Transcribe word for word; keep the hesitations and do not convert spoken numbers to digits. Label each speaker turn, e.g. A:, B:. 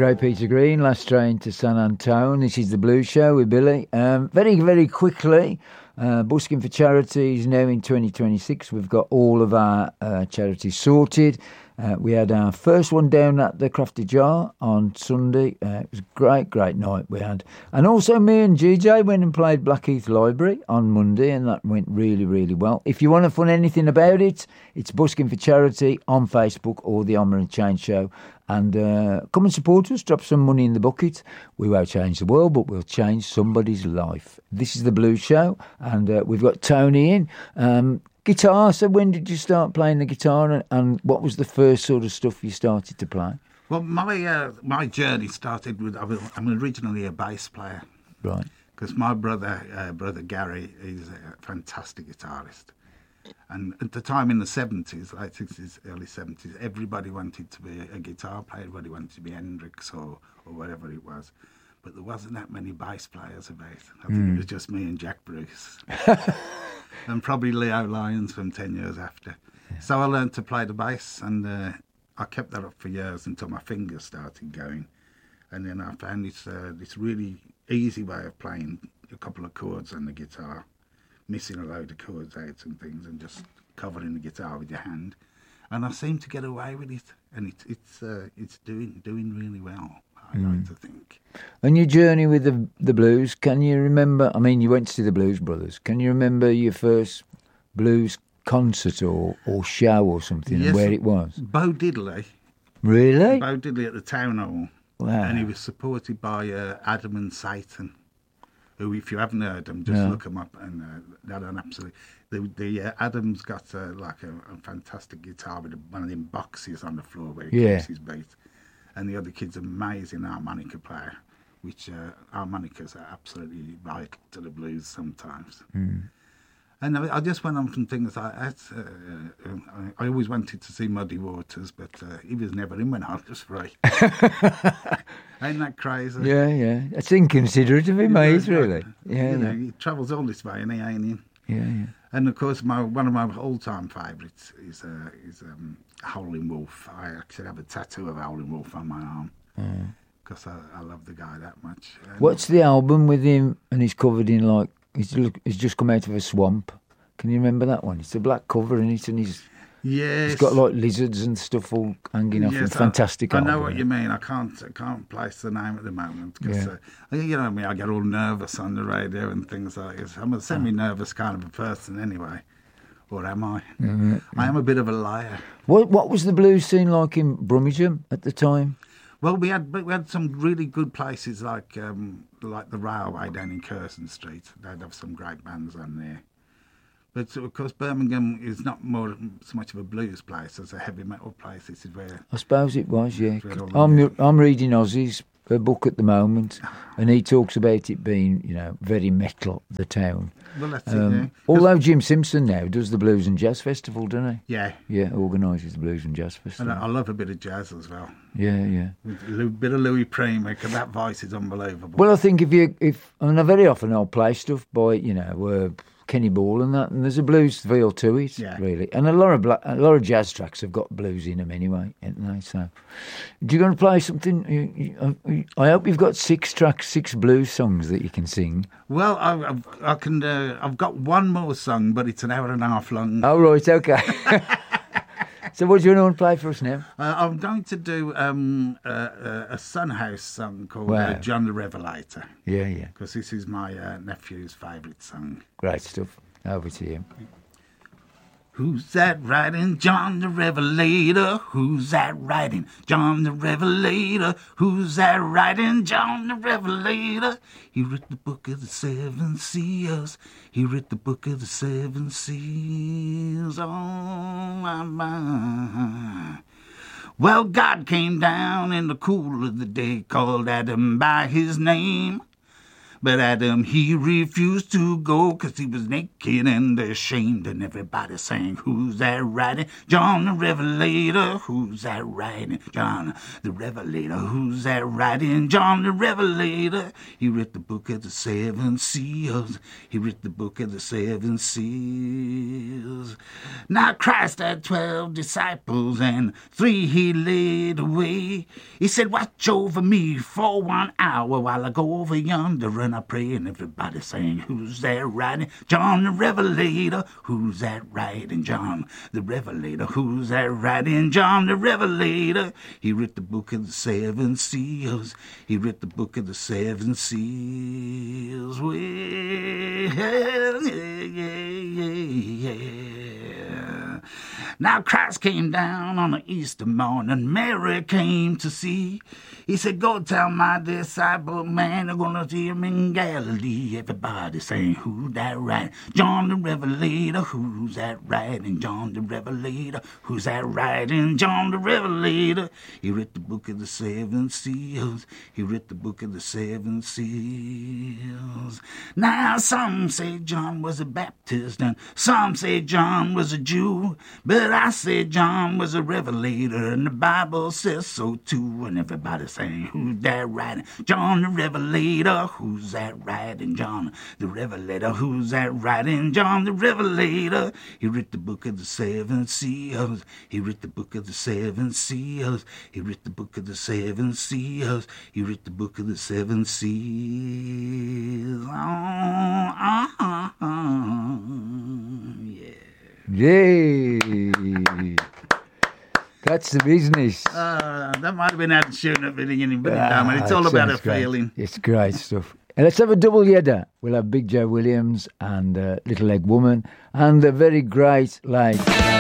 A: great Peter Green, last train to San Antone. This is the Blues Show with Billy. Um, very, very quickly, uh, busking for charities now in twenty twenty-six. We've got all of our uh, charities sorted. Uh, we had our first one down at the Crafty Jar on Sunday. Uh, it was a great, great night we had. And also me and G J went and played Blackheath Library on Monday, and that went really, really well. If you want to find anything about it, it's Busking for Charity on Facebook or the Honour and Change Show. And uh, come and support us, drop some money in the bucket. We won't change the world, but we'll change somebody's life. This is the Blues Show, and uh, we've got Tony in. Um, Guitar, so when did you start playing the guitar, and, and what was the first sort of stuff you started to play?
B: Well, my uh, my journey started with, I'm originally a bass player.
A: Right.
B: Because my brother, uh, brother Gary, is a fantastic guitarist. And at the time in the seventies, late sixties, early seventies, everybody wanted to be a guitar player, everybody wanted to be Hendrix or, or whatever it was. But there wasn't that many bass players about. I think mm. it was just me and Jack Bruce. And probably Leo Lyons from ten years after. Yeah. So I learned to play the bass, and uh, I kept that up for years until my fingers started going. And then I found this, uh, this really easy way of playing a couple of chords on the guitar, missing a load of chords out and things, and just covering the guitar with your hand. And I seem to get away with it, and it, it's uh, it's doing doing really well, I mm. like to think.
A: And your journey with the the blues, can you remember? I mean, you went to see the Blues Brothers. Can you remember your first blues concert or, or show or something, yes, and where it was?
B: Bo Diddley.
A: Really?
B: Bo Diddley at the Town Hall.
A: Wow.
B: And he was supported by uh, Adam and Satan, who, if you haven't heard them, just no. look them up. And uh, they're an absolute. The, the uh, Adam's got uh, like a, a fantastic guitar with one of them boxes on the floor where he
A: yeah.
B: keeps his beat. And the other kid's an amazing harmonica player, which uh, harmonicas are absolutely vital to the blues sometimes.
A: Mm.
B: And I, I just went on from things like that. Uh, uh, I, I always wanted to see Muddy Waters, but uh, he was never in when I was free. Ain't that crazy?
A: Yeah, yeah. That's inconsiderate of him, mate, really. Yeah,
B: you know,
A: yeah.
B: He travels all this way and he ain't in.
A: Yeah, yeah.
B: And of course, my one of my all-time favourites is uh, is um, Howlin' Wolf. I actually have a tattoo of Howlin' Wolf on my arm because mm. I, I love the guy that much. And
A: what's the album with him? And he's covered in like he's look, he's just come out of a swamp. Can you remember that one? It's a black cover in it, and he's
B: yes,
A: he's got like lizards and stuff all hanging off.
B: Yes,
A: him. Fantastic.
B: I, I
A: album,
B: know what
A: yeah.
B: you mean. I can't I can't place the name at the moment because
A: yeah.
B: uh, you know me. I get all nervous on the radio and things like this. I'm a semi-nervous kind of a person anyway. Or am I?
A: Mm-hmm.
B: I am a bit of a liar.
A: What What was the blues scene like in Brummagem at the time?
B: Well, we had we had some really good places like um, like the Railway down in Curzon Street. They'd have some great bands on there. But of course, Birmingham is not more so much of a blues place as a heavy metal place. This is where
A: I suppose it was. Yeah, I'm I'm reading Ozzy's a book at the moment, and he talks about it being, you know, very metal, the town.
B: Well, that's
A: um,
B: it, yeah.
A: Although Jim Simpson now does the Blues and Jazz Festival, doesn't he?
B: Yeah.
A: Yeah, organises the Blues and Jazz Festival.
B: And I, I love a bit of jazz as well.
A: Yeah, yeah.
B: With a bit of Louis Prima, because that voice is unbelievable.
A: Well, I think if you, if I mean, very often I'll play stuff by, you know, uh, Kenny Ball and that, and there's a blues feel to it,
B: yeah.
A: really. And a lot of bla- a lot of jazz tracks have got blues in them anyway, haven't they? So, do you going to play something? You, you, I hope you've got six tracks, six blues songs that you can sing.
B: Well, I, I've, I can. Uh, I've got one more song, but it's an hour and a half long.
A: Oh right, okay. So, what do you want to play for us now?
B: Uh, I'm going to do um, uh, uh, a Son House song called
A: wow.
B: uh, John the Revelator.
A: Yeah, yeah.
B: Because this is my uh, nephew's favourite song.
A: Great stuff. Over to you.
B: Who's that riding John the Revelator? Who's that riding John the Revelator? Who's that riding John the Revelator? He wrote the book of the seven seals. He wrote the book of the seven seals. Oh, my, my. Well, God came down in the cool of the day, called Adam by his name. But Adam, he refused to go, 'cause he was naked and ashamed. And everybody sang, who's that riding? John the Revelator. Who's that riding? John the Revelator. Who's that riding? John the Revelator. He wrote the book of the seven seals. He wrote the book of the seven seals. Now Christ had twelve disciples, and three he led away. He said, watch over me for one hour while I go over yonder and I pray. And everybody saying, who's that riding? John the Revelator. Who's that riding? John the Revelator. Who's that riding? John the Revelator. He wrote the book of the seven seals. He wrote the book of the seven seals. Well, yeah, yeah, yeah. Now Christ came down on the Easter morning. Mary came to see. He said, go tell my disciple, man, they're gonna see him in Galilee. Everybody saying, who that riding? John the Revelator. Who's that riding? John the Revelator. Who's that riding? John the Revelator. He wrote the book of the seven seals. He wrote the book of the seven seals. Now some say John was a Baptist, and some say John was a Jew. But I say John was a revelator, and the Bible says so too. And everybody saying, who's that riding? John the Revelator. Who's that riding? John the Revelator. Who's that riding? John the Revelator. He wrote the book of the seven seals. He wrote the book of the seven seals. He wrote the book of the seven seals. He wrote the book of the seven seals. Oh, oh, oh, oh. Yeah.
A: Yay! That's the business.
B: Uh, that might have been out of shooting at beginning, but
A: Ah,
B: it's all
A: it
B: about a
A: sounds great.
B: feeling.
A: It's great stuff. And let's have a double header. We'll have Big Joe Williams and uh, Little Egg Woman and the very great late